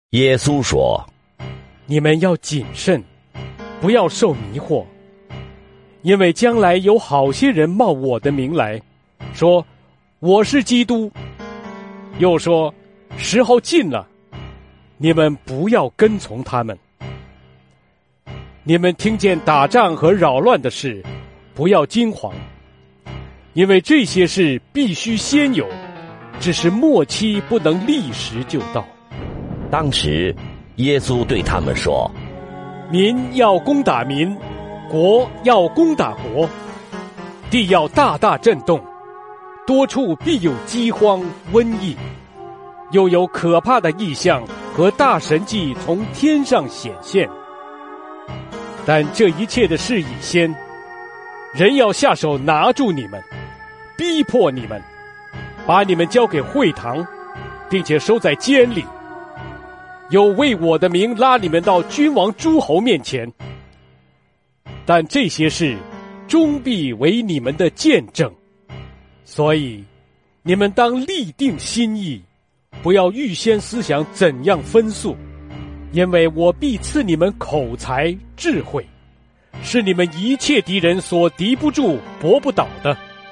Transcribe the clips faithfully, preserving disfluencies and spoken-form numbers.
耶稣说： 你们要谨慎，不要受迷惑，因为将来有好些人冒我的名来，说我是基督，又说时候近了，你们不要跟从他们。你们听见打仗和扰乱的事，不要惊惶，因为这些事必须先有，只是末期不能立时就到。 当时耶稣对他们说： 民要攻打民，国要攻打国，地要大大震动，多处必有饥荒、瘟疫，又有可怕的异象和大神迹从天上显现。但这一切的事已先，人要下手拿住你们，逼迫你们，把你们交给会堂，并且收在监里，有为我的名拉你们到君王诸侯面前。但这些事终必为你们的见证，所以你们当立定心意，不要预先思想怎样分诉，因为我必赐你们口才智慧，是你们一切敌人所敌不住搏不倒的。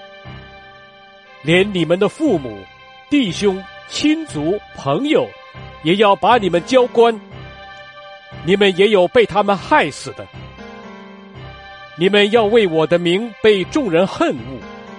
连你们的父母、弟兄、亲族、朋友也要把你们交官，你们也有被他们害死的。你们要为我的名被众人恨恶，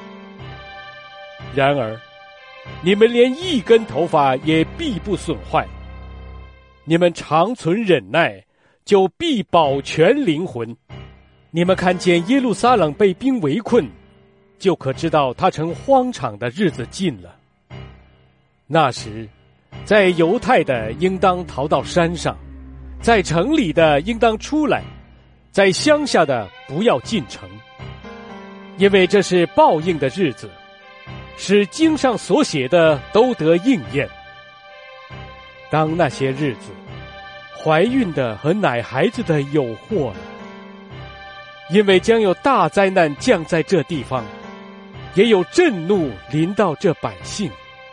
然而你们连一根头发也必不损坏。你们长存忍耐，就必保全灵魂。你们看见耶路撒冷被兵围困，就可知道他成荒场的日子近了。那时，在犹太的应当逃到山上，在城里的应当出来，在乡下的不要进城，因为这是报应的日子，使经上所写的都得应验。当那些日子，怀孕的和奶孩子的有祸了，因为将有大灾难降在这地方，也有震怒临到这百姓。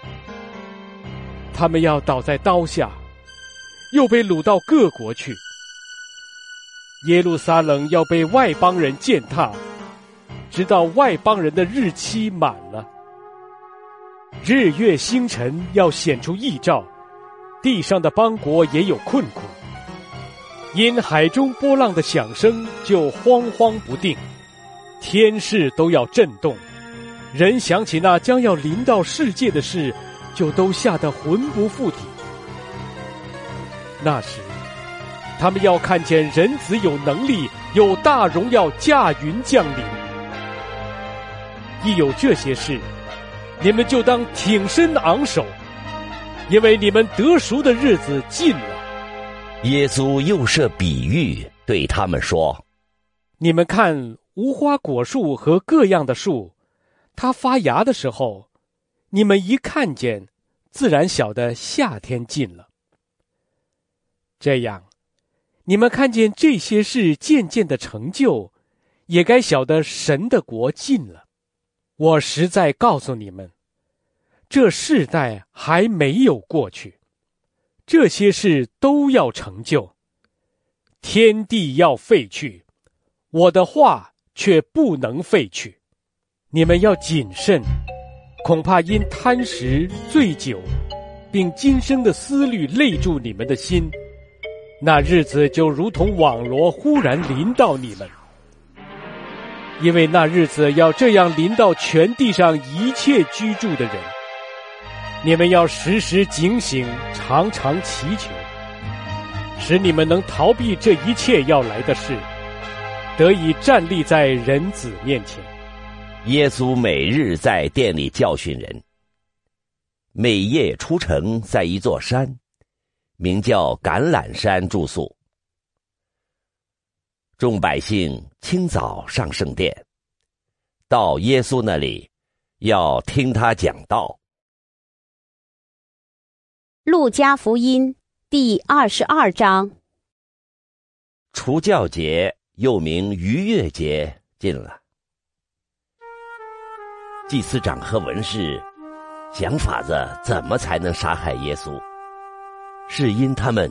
他们要倒在刀下，又被掳到各国去。耶路撒冷要被外邦人践踏，直到外邦人的日期满了。日月星辰要显出异兆，地上的邦国也有困苦。因海中波浪的响声就慌慌不定，天势都要震动，人想起那将要临到世界的事，就都吓得魂不附体。那时他们要看见人子有能力，有大荣耀驾云降临。一有这些事，你们就当挺身昂首，因为你们得赎的日子近了。 耶稣又设比喻对他们说： 你们看无花果树和各样的树，它发芽的时候，你们一看见，自然晓得夏天近了。这样，你们看见这些事渐渐的成就，也该晓得神的国近了。我实在告诉你们，这世代还没有过去，这些事都要成就。天地要废去，我的话却不能废去。你们要谨慎，恐怕因贪食、醉酒，并今生的思虑累住你们的心，那日子就如同网罗忽然临到你们。因为那日子要这样临到全地上一切居住的人。你们要时时警醒，常常祈求，使你们能逃避这一切要来的事，得以站立在人子面前。 耶稣每日在店里教训人，每夜出城，在一座山，名叫橄榄山住宿。众百姓清早上圣殿，到耶稣那里，要听他讲道。 路加福音第二十二章。 除酵节，又名逾越节，近了。祭司长和文士想法子怎么才能杀害耶稣，是因他们